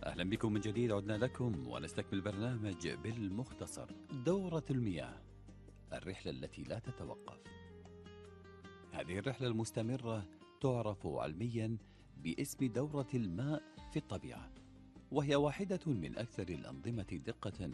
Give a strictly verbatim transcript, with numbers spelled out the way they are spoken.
أهلا بكم من جديد. عدنا لكم ونستكمل برنامج بالمختصر. دورة المياه، الرحلة التي لا تتوقف. هذه الرحلة المستمرة تعرف علميا باسم دورة الماء في الطبيعة، وهي واحدة من أكثر الأنظمة دقة